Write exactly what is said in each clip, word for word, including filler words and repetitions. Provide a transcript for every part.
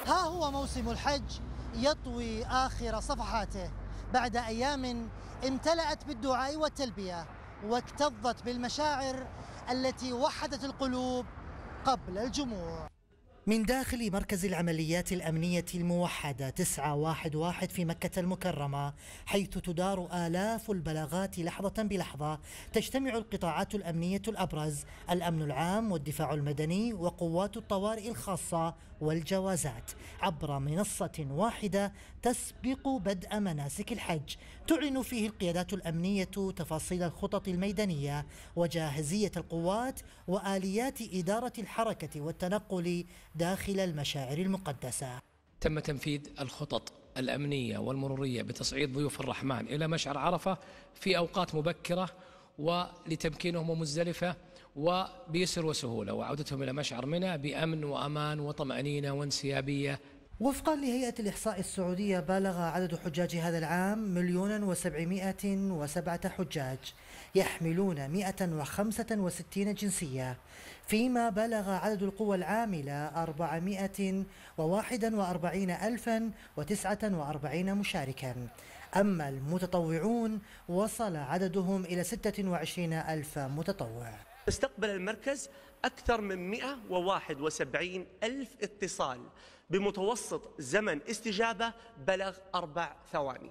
ها هو موسم الحج يطوي آخر صفحاته بعد أيام امتلأت بالدعاء والتلبية واكتظت بالمشاعر التي وحدت القلوب قبل الجموع. من داخل مركز العمليات الأمنية الموحدة تسعة واحد واحد في مكة المكرمة، حيث تدار آلاف البلاغات لحظة بلحظة، تجتمع القطاعات الأمنية الأبرز: الأمن العام والدفاع المدني وقوات الطوارئ الخاصة والجوازات، عبر منصة واحدة تسبق بدء مناسك الحج. تعلن فيه القيادات الأمنية تفاصيل الخطط الميدانية وجاهزية القوات وآليات إدارة الحركة والتنقل داخل المشاعر المقدسة. تم تنفيذ الخطط الأمنية والمرورية بتصعيد ضيوف الرحمن إلى مشعر عرفة في أوقات مبكرة ولتمكينهم ومزدلفة وبيسر وسهولة، وعودتهم إلى مشعر منى بأمن وأمان وطمأنينة وانسيابية. وفقا لهيئة الإحصاء السعودية، بالغ عدد حجاج هذا العام مليون وسبعمائة وسبعة حجاج يحملون مئة وخمسة وستين جنسية، فيما بلغ عدد القوى العاملة أربعمائة وواحد وأربعين ألفا وتسعة وأربعين مشاركا. أما المتطوعون وصل عددهم إلى ستة وعشرين ألف متطوع. استقبل المركز أكثر من مئة وواحد وسبعين ألف اتصال بمتوسط زمن استجابة بلغ أربع ثواني.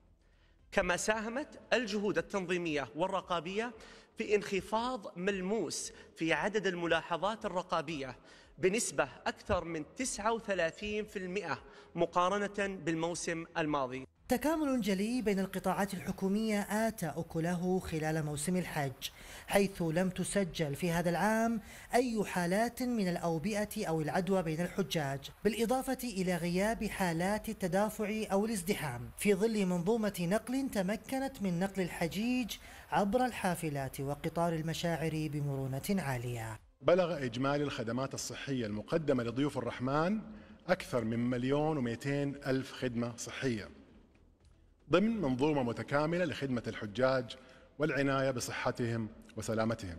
كما ساهمت الجهود التنظيمية والرقابية في انخفاض ملموس في عدد الملاحظات الرقابية بنسبة أكثر من تسعة وثلاثين بالمئة مقارنة بالموسم الماضي. تكامل جلي بين القطاعات الحكومية آتى أكله خلال موسم الحج، حيث لم تسجل في هذا العام أي حالات من الأوبئة أو العدوى بين الحجاج، بالإضافة إلى غياب حالات التدافع أو الازدحام، في ظل منظومة نقل تمكنت من نقل الحجيج عبر الحافلات وقطار المشاعر بمرونة عالية. بلغ إجمالي الخدمات الصحية المقدمة لضيوف الرحمن أكثر من مليون ومئتين ألف خدمة صحية ضمن منظومة متكاملة لخدمة الحجاج والعناية بصحتهم وسلامتهم.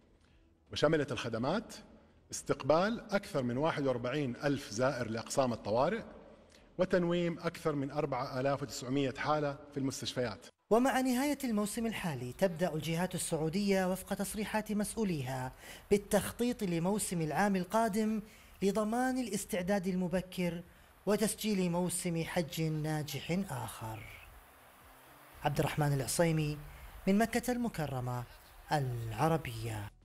وشملت الخدمات استقبال أكثر من واحد وأربعين ألف زائر لأقسام الطوارئ وتنويم أكثر من أربعة آلاف وتسعمائة حالة في المستشفيات. ومع نهاية الموسم الحالي تبدأ الجهات السعودية وفق تصريحات مسؤوليها بالتخطيط لموسم العام القادم لضمان الاستعداد المبكر وتسجيل موسم حج ناجح آخر. عبد الرحمن العصيمي من مكة المكرمة العربية.